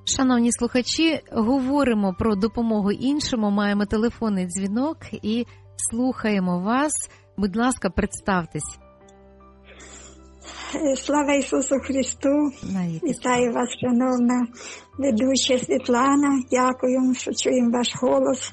Шановні слухачі, говоримо про допомогу іншому, маємо телефонний дзвінок і слухаємо вас. Будь ласка, представтесь. Слава Ісусу Христу! Вітаю вас, шановна ведуча Світлана. Дякую, що чуємо ваш голос.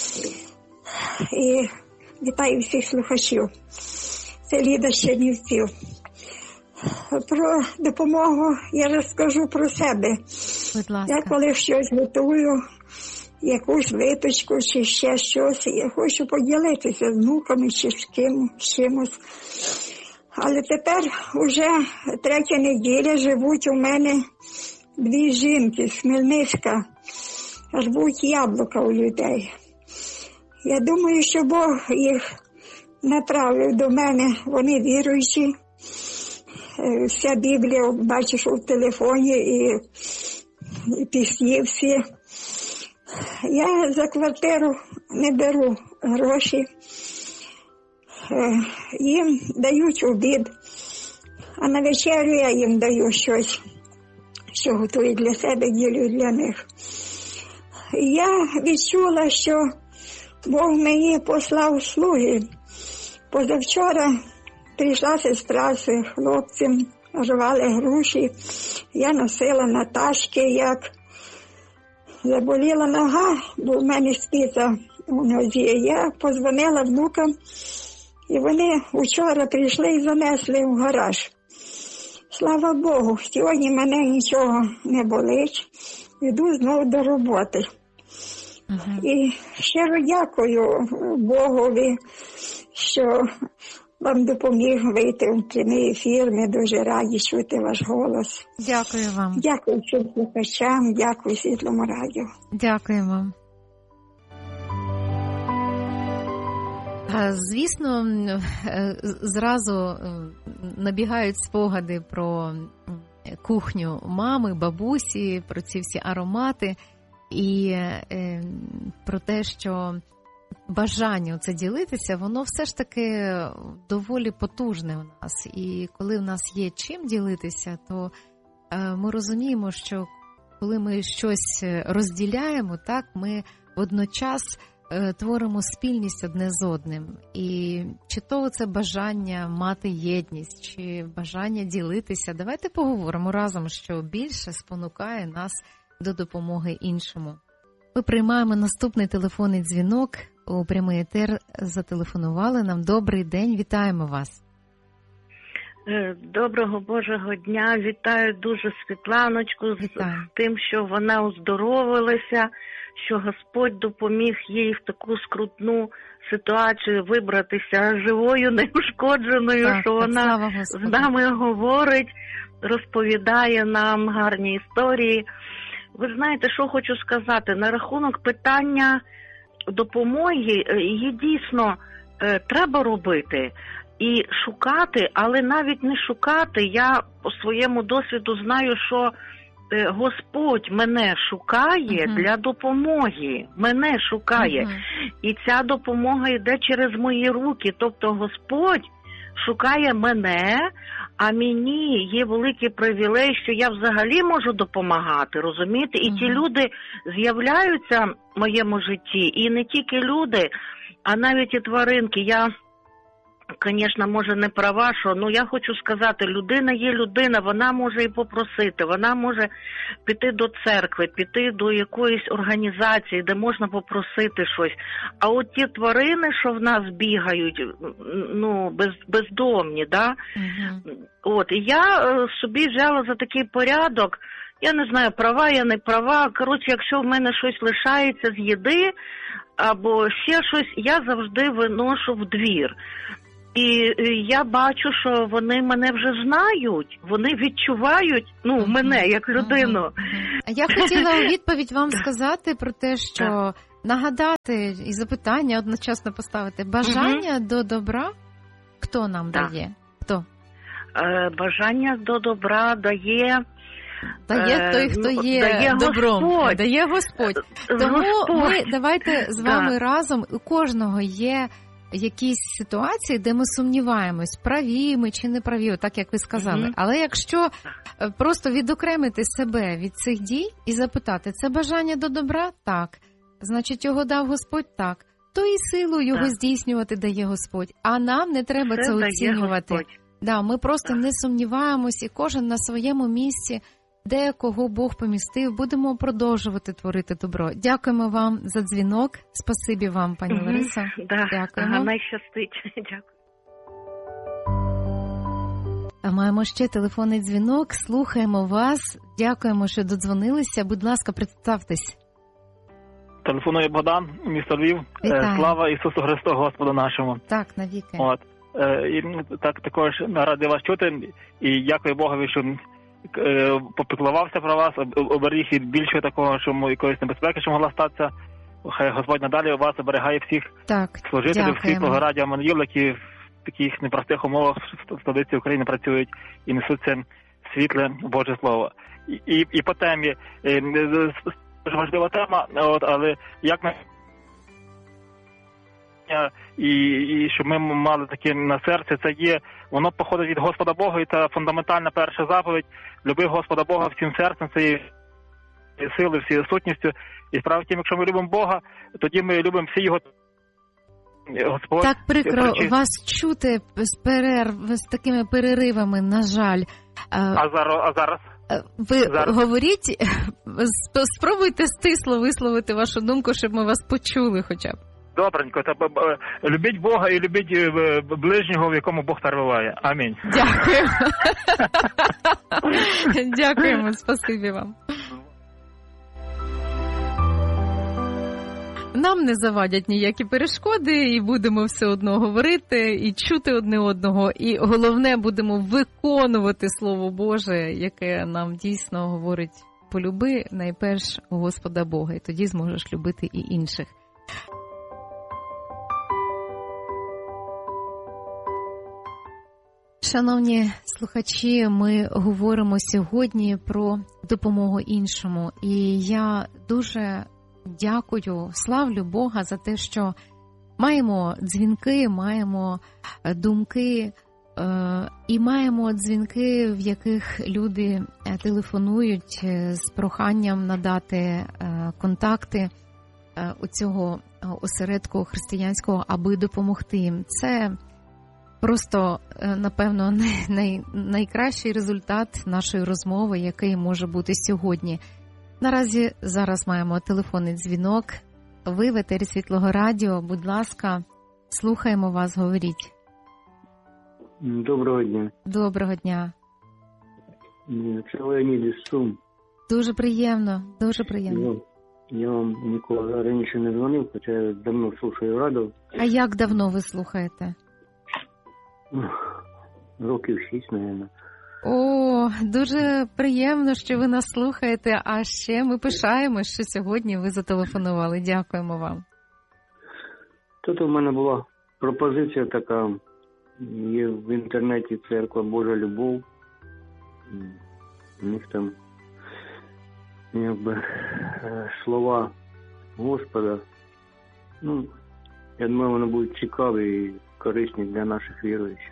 І вітаю всіх слухачів. Це Ліда з Чернівців. Про допомогу я розкажу про себе. Будь ласка. Я коли щось готую, якусь випічку чи ще щось, я хочу поділитися з внуками чи з чимось. Але тепер уже 3-я неділя живуть у мене 2 жінки з Хмельницька, рвуть яблука у людей. Я думаю, що Бог їх направив до мене, вони віруючі. Вся Біблія, бачиш, у телефоні і пісні всі. Я за квартиру не беру гроші. Їм дають обід, а на вечерю я їм даю щось, що готую для себе, ділю для них. Я відчула, що Бог мені послав слуги. Позавчора прийшла сестра з хлопцем, рвали груші, я носила на ташки, як заболіла нога, бо в мене спіца у нозі. Я подзвонила внукам, і вони вчора прийшли і занесли в гараж. Слава Богу, сьогодні мене нічого не болить, йду знову до роботи. І щиро дякую Богові, що вам допоміг вийти в прямий ефір. Ми дуже раді чути ваш голос. Дякую вам. Дякую всім слухачам, дякую Світлому радіо. Дякуємо. Звісно, зразу набігають спогади про кухню мами, бабусі, про ці всі аромати і про те, що бажання це ділитися, воно все ж таки доволі потужне у нас. І коли в нас є чим ділитися, то ми розуміємо, що коли ми щось розділяємо, так, ми водночас творимо спільність одне з одним. І чи то це бажання мати єдність, чи бажання ділитися. Давайте поговоримо разом, що більше спонукає нас до допомоги іншому. Ми приймаємо наступний телефонний дзвінок. У прямий етер зателефонували нам. Добрий день, вітаємо вас. Доброго Божого дня, вітаю дуже Світланочку з тим, що вона оздоровилася, що Господь допоміг їй в таку скрутну ситуацію вибратися живою, неушкодженою, так, що вона з нами говорить, розповідає нам гарні історії. Ви знаєте, що хочу сказати, на рахунок питання допомоги, її дійсно треба робити і шукати, але навіть не шукати. Я по своєму досвіду знаю, що Господь мене шукає для допомоги, мене шукає. І ця допомога йде через мої руки, тобто Господь шукає мене, а мені є великий привілей, що я взагалі можу допомагати, розумієте? І ті люди з'являються в моєму житті, і не тільки люди, а навіть і тваринки. Я, звісно, може не права, що, я хочу сказати, людина є людина, вона може і попросити, вона може піти до церкви, піти до якоїсь організації, де можна попросити щось. А от ті тварини, що в нас бігають, бездомні, да? От, і я собі взяла за такий порядок, я не знаю, права я не права, коротше, якщо в мене щось лишається з їди, або ще щось, я завжди виношу в двір. І я бачу, що вони мене вже знають, вони відчувають, мене як людину. Я хотіла у відповідь вам сказати про те, що нагадати і запитання одночасно поставити. Бажання до добра хто нам дає? Хто? Бажання до добра дає той, хто є дає добром. Господь. Дає Господь. Тому ми давайте з вами разом, у кожного є якісь ситуації, де ми сумніваємось, праві ми чи не праві, так як ви сказали. Але якщо просто відокремити себе від цих дій і запитати, це бажання до добра? Так. Значить, його дав Господь? Так. То і силу його здійснювати дає Господь. А нам не треба це оцінювати. Да, ми просто не сумніваємось, і кожен на своєму місці, де кого Бог помістив, будемо продовжувати творити добро. Дякуємо вам за дзвінок. Спасибі вам, пані Лариса. Дякуємо. Найщастить. Дякую. А маємо ще телефонний дзвінок. Слухаємо вас. Дякуємо, що додзвонилися. Будь ласка, представтесь. Телефонує Богдан, місто Львів. Вітаю. Слава Ісусу Христу, Господу нашому. Так, навіки. І також радий вас чути. І дякую Богові, що попіклувався про вас, оберіг від більшого такого, що якоїсь небезпеки, що могла статися. Хай Господь надалі вас оберігає всіх служителів Світлого Радіо Еммануїл, які в таких непростих умовах в столиці України працюють і несуться світле Боже Слово. І по темі, дуже важлива тема, але як ми і щоб ми мали таке на серці, це є, воно походить від Господа Бога, і це фундаментальна перша заповідь. Люби Господа Бога всім серцем, цією сили, всією сутністю. І справа в тім, якщо ми любимо Бога, тоді ми любимо всі його Господь. Так прикро вас чути з такими переривами, на жаль. А зараз? Ви говоріть, спробуйте стисло висловити вашу думку, щоб ми вас почули хоча б. Добренько. Любіть Бога і любіть ближнього, в якому Бог перебуває. Амінь. Дякую. Дякуємо, спасибі вам. Нам не завадять ніякі перешкоди, і будемо все одно говорити, і чути одне одного, і головне, будемо виконувати Слово Боже, яке нам дійсно говорить: полюби найперш Господа Бога, і тоді зможеш любити і інших. Шановні слухачі, ми говоримо сьогодні про допомогу іншому, і я дуже дякую, славлю Бога за те, що маємо дзвінки, маємо думки і маємо дзвінки, в яких люди телефонують з проханням надати контакти у цього осередку християнського, аби допомогти їм. Це просто, напевно, найкращий результат нашої розмови, який може бути сьогодні. Наразі зараз маємо телефонний дзвінок. Ви в етері Світлого Радіо. Будь ласка, слухаємо вас, говоріть. Доброго дня. Доброго дня. Це Леонід із Сум. Дуже приємно, дуже приємно. Я вам ніколи раніше не дзвонив, хоча я давно слухаю радіо. А як давно ви слухаєте? Років 6, мабуть. О, дуже приємно, що ви нас слухаєте, а ще ми пишаємося, що сьогодні ви зателефонували. Дякуємо вам. Тут у мене була пропозиція така, є в інтернеті церква Божа Любов, у них там якби слова Господа, я думаю, вони будуть цікаві і корисні для наших віруючих.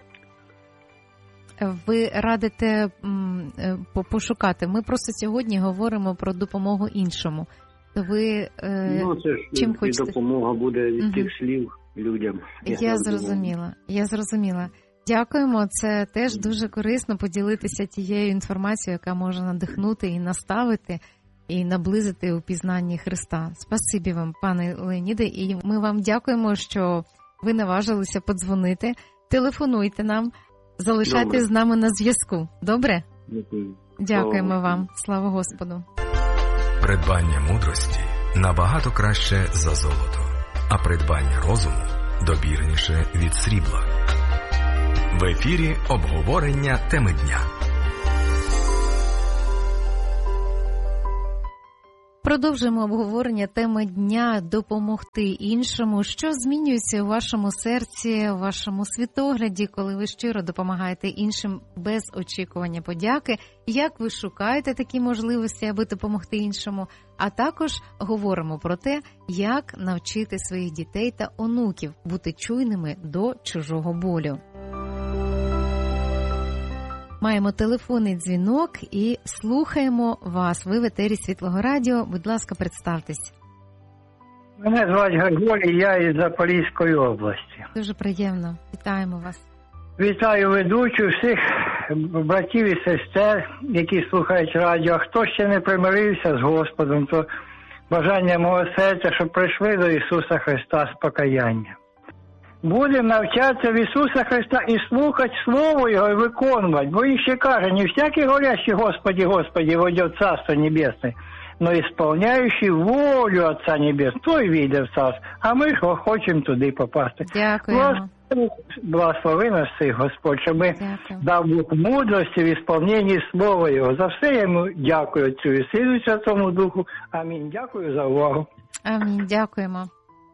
Ви радите пошукати. Ми просто сьогодні говоримо про допомогу іншому. То ви це ж чим хочете? Допомога буде від тих слів людям. Я зрозуміла. Дякуємо. Це теж дуже корисно поділитися тією інформацією, яка може надихнути і наставити, і наблизити у пізнанні Христа. Спасибі вам, пане Леоніде, і ми вам дякуємо, що ви наважилися подзвонити. Телефонуйте нам. Залишайтесь з нами на зв'язку. Добре? Дякуємо вам. Слава Господу. Придбання мудрості набагато краще за золото, а придбання розуму добірніше від срібла. В ефірі обговорення теми дня. Продовжуємо обговорення теми дня «Допомогти іншому». Що змінюється у вашому серці, у вашому світогляді, коли ви щиро допомагаєте іншим без очікування подяки? Як ви шукаєте такі можливості, аби допомогти іншому? А також говоримо про те, як навчити своїх дітей та онуків бути чуйними до чужого болю. Маємо телефонний дзвінок і слухаємо вас. Ви в етері Світлого Радіо. Будь ласка, представтесь. Мене звати Григорій, я із Запорізької області. Дуже приємно. Вітаємо вас. Вітаю ведучу, всіх братів і сестер, які слухають радіо. А хто ще не примирився з Господом, то бажання мого серця, щоб прийшли до Ісуса Христа з покаяння. Будемо навчатися в Ісуса Христа і слухати Слово Його і виконувати. Бо Він ще каже, не всякий говорящий Господи, Господи, войдет в Царство Небесне, но исполняющий волю Отца Небесного, той війде в Царство. А ми ж хочемо туди попасти. Дякуємо. Благослови нас всіх, Господь, щоб ми дав Бог мудрості в ісполненні Слова Його. За все я йому дякую Отцю і Сину і Святому Духу. Амінь. Дякую за увагу. Амінь. Дякуємо.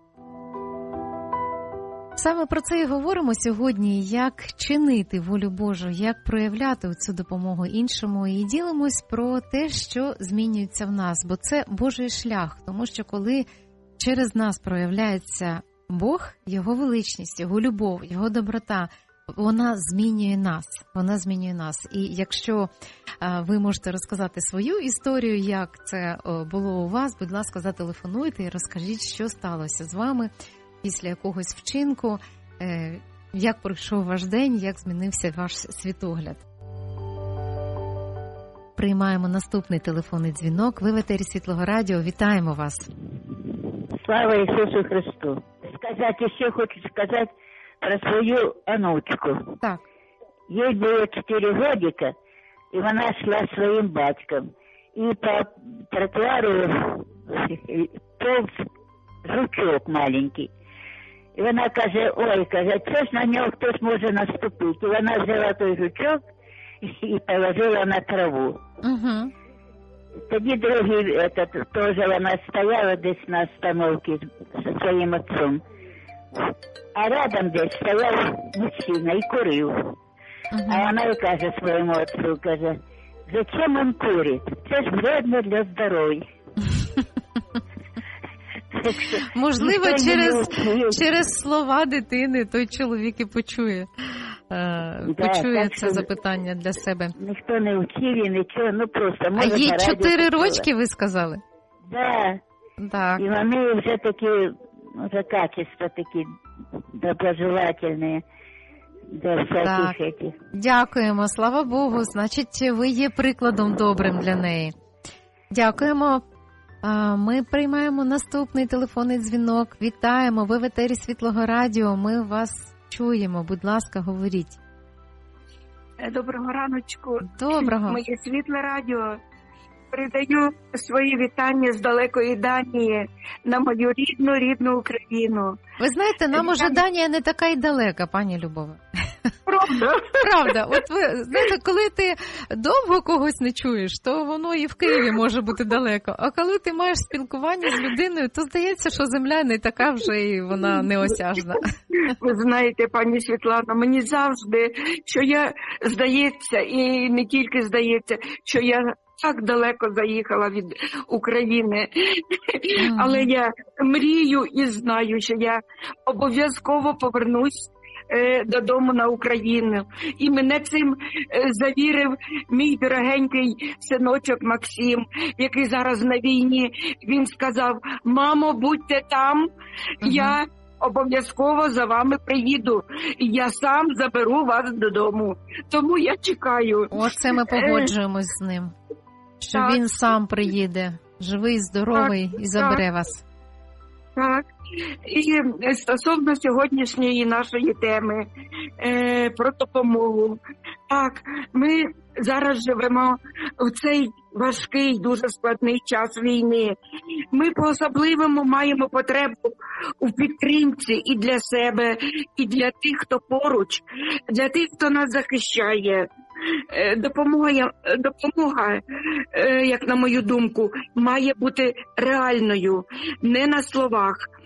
Саме про це і говоримо сьогодні, як чинити волю Божу, як проявляти цю допомогу іншому. І ділимось про те, що змінюється в нас, бо це Божий шлях. Тому що коли через нас проявляється Бог, Його величність, Його любов, Його доброта, вона змінює нас. Вона змінює нас. І якщо ви можете розказати свою історію, як це було у вас, будь ласка, зателефонуйте і розкажіть, що сталося з вами після якогось вчинку, як пройшов ваш день, як змінився ваш світогляд. Приймаємо наступний телефонний дзвінок. Ви в етері Світлого Радіо. Вітаємо вас. Слава Ісусу Христу. Ще хочу сказати про свою онучку. Так. Їй було 4 годика, і вона йшла зі своїм батьком. І по тротуару повз жучок маленький. І вона каже, це ж на нього хтось може наступити. І вона взяла той жучок і положила на траву. Угу. Тоді другий, теж вона стояла десь на остановці зі своїм отцом. А рядом десь стояв мужчина і курив. А вона і каже своєму отцу, зачем він курить? Це ж вредно для здоров'я. Можливо, через слова дитини той чоловік і почує це запитання для себе. Ніхто не вчив і нічого, просто... А їй 4 рочки, ви сказали? Так. І вони вже такі, качества такі доброжелательні до всяких этих. Дякуємо, слава Богу, значить, ви є прикладом добрим для неї. Дякуємо. Ми приймаємо наступний телефонний дзвінок. Вітаємо, ви в етері Світлого Радіо, ми вас чуємо. Будь ласка, говоріть. Доброго раночку. Доброго. Моє Світле Радіо. Передаю свої вітання з далекої Данії на мою рідну Україну. Ви знаєте, нам уже Данія не така й далека, пані Любове. Правда. От ви знаєте, коли ти довго когось не чуєш, то воно і в Києві може бути далеко. А коли ти маєш спілкування з людиною, то здається, що земля не така вже і вона неосяжна. Ви знаєте, пані Світлана, мені завжди, що я, здається, і не тільки здається, що я так далеко заїхала від України. Але я мрію і знаю, що я обов'язково повернусь додому на Україну. І мене цим завірив мій дорогенький синочок Максим, який зараз на війні. Він сказав: мамо, будьте там, я обов'язково за вами приїду. І я сам заберу вас додому. Тому я чекаю. Оце ми погоджуємось з ним. Що він сам приїде, живий, здоровий, і забере вас. Так. І стосовно сьогоднішньої нашої теми про допомогу. Так, ми зараз живемо в цей важкий, дуже складний час війни. Ми по-особливому маємо потребу у підтримці і для себе, і для тих, хто поруч, для тих, хто нас захищає. допомога, як на мою думку, має бути реальною, не на словах,